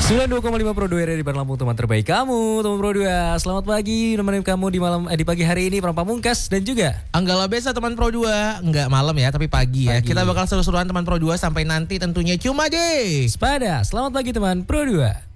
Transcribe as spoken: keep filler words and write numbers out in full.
sembilan puluh dua koma lima Pro dua dari Lampung, teman terbaik kamu, teman Pro dua. Selamat pagi, nemenin kamu di malam eh, di pagi hari ini Pram Pamungkas dan juga Anggala Besa teman Pro dua. Enggak malam ya, tapi pagi, pagi. ya. Kita bakal seru-seruan teman Pro dua sampai nanti tentunya cuma deh. Sepada. Selamat pagi teman Pro dua.